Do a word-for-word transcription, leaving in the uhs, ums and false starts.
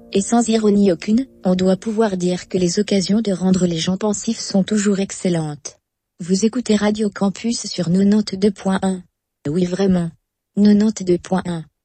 Et sans ironie aucune, on doit pouvoir dire que les occasions de rendre les gens pensifs sont toujours excellentes. Vous écoutez Radio Campus sur quatre-vingt-deux point un. Oui vraiment. quatre-vingt-deux point un.